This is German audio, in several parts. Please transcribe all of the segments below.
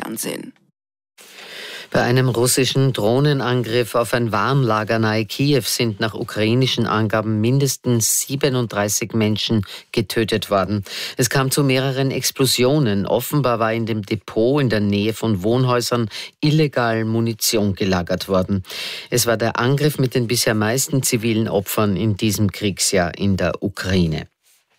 Fernsehen. Bei einem russischen Drohnenangriff auf ein Warenlager nahe Kiew sind nach ukrainischen Angaben mindestens 37 Menschen getötet worden. Es kam zu mehreren Explosionen. Offenbar war in dem Depot in der Nähe von Wohnhäusern illegal Munition gelagert worden. Es war der Angriff mit den bisher meisten zivilen Opfern in diesem Kriegsjahr in der Ukraine.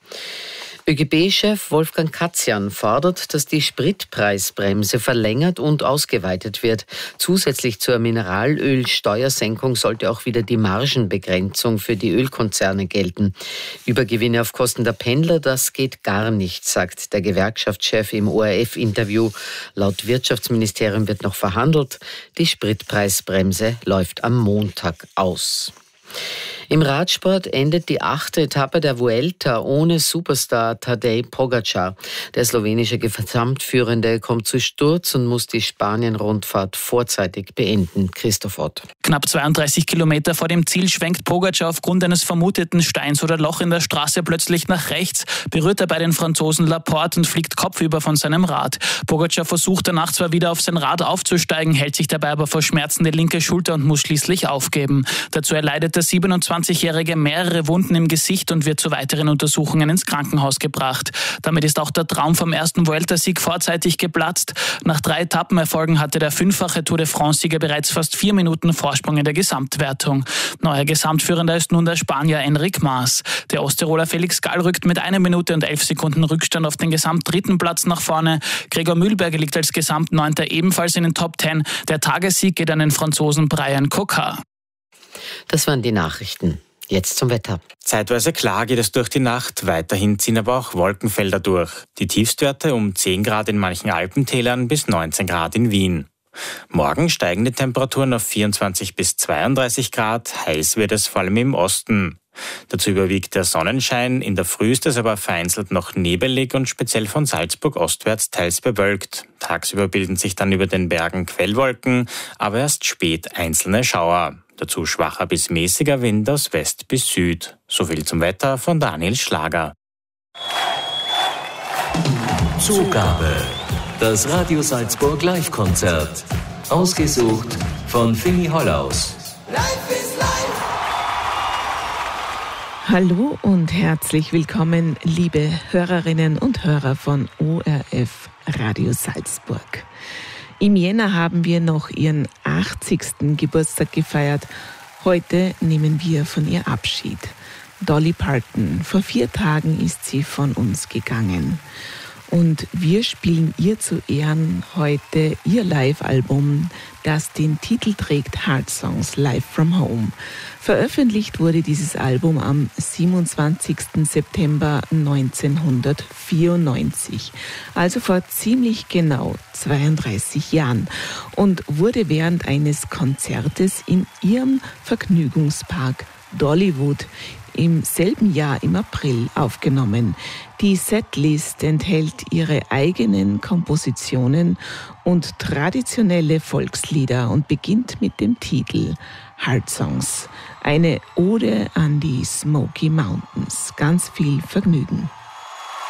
ÖGB-Chef Wolfgang Katzian fordert, dass die Spritpreisbremse verlängert und ausgeweitet wird. Zusätzlich zur Mineralölsteuersenkung sollte auch wieder die Margenbegrenzung für die Ölkonzerne gelten. Übergewinne auf Kosten der Pendler, das geht gar nicht, sagt der Gewerkschaftschef im ORF-Interview. Laut Wirtschaftsministerium wird noch verhandelt. Die Spritpreisbremse läuft am Montag aus. Im Radsport endet die 8. Etappe der Vuelta ohne Superstar Tadej Pogačar. Der slowenische Gesamtführende kommt zu Sturz und muss die Spanien-Rundfahrt vorzeitig beenden. Christoph Ott. Knapp 32 Kilometer vor dem Ziel schwenkt Pogačar aufgrund eines vermuteten Steins oder Loch in der Straße plötzlich nach rechts, berührt er bei den Franzosen Laporte und fliegt kopfüber von seinem Rad. Pogačar versucht danach zwar wieder auf sein Rad aufzusteigen, hält sich dabei aber vor Schmerzen die linke Schulter und muss schließlich aufgeben. Dazu erleidet der 27-Jährige mehrere Wunden im Gesicht und wird zu weiteren Untersuchungen ins Krankenhaus gebracht. Damit ist auch der Traum vom ersten Vuelta-Sieg vorzeitig geplatzt. Nach 3 Etappenerfolgen hatte der 5-fache Tour de France-Sieger bereits fast 4 Minuten Vorsprung in der Gesamtwertung. Neuer Gesamtführender ist nun der Spanier Enric Mas. Der Osttiroler Felix Gall rückt mit 1 Minute und 11 Sekunden Rückstand auf den Gesamt-3. Platz nach vorne. Gregor Mühlberger liegt als Gesamt-9. ebenfalls in den Top 10. Der Tagessieg geht an den Franzosen Brian Coquard. Das waren die Nachrichten. Jetzt zum Wetter. Zeitweise klar geht es durch die Nacht, weiterhin ziehen aber auch Wolkenfelder durch. Die Tiefstwerte um 10 Grad in manchen Alpentälern bis 19 Grad in Wien. Morgen steigen die Temperaturen auf 24 bis 32 Grad, heiß wird es vor allem im Osten. Dazu überwiegt der Sonnenschein, in der Früh ist es aber vereinzelt noch nebelig und speziell von Salzburg ostwärts teils bewölkt. Tagsüber bilden sich dann über den Bergen Quellwolken, aber erst spät einzelne Schauer. Dazu schwacher bis mäßiger Wind aus West bis Süd. Soviel zum Wetter von Daniel Schlager. Zugabe. Das Radio Salzburg Live-Konzert. Ausgesucht von Fini Hollaus. Life is life. Hallo und herzlich willkommen, liebe Hörerinnen und Hörer von ORF Radio Salzburg. Im Jänner haben wir noch ihren 80. Geburtstag gefeiert. Heute nehmen wir von ihr Abschied. Dolly Parton. Vor 4 Tagen ist sie von uns gegangen. Und wir spielen ihr zu Ehren heute ihr Live-Album, das den Titel trägt Heart Songs Live from Home. Veröffentlicht wurde dieses Album am 27. September 1994, also vor ziemlich genau 32 Jahren, und wurde während eines Konzertes in ihrem Vergnügungspark Dollywood im selben Jahr im April aufgenommen. Die Setlist enthält ihre eigenen Kompositionen und traditionelle Volkslieder und beginnt mit dem Titel Heart Songs, eine Ode an die Smoky Mountains. Ganz viel Vergnügen.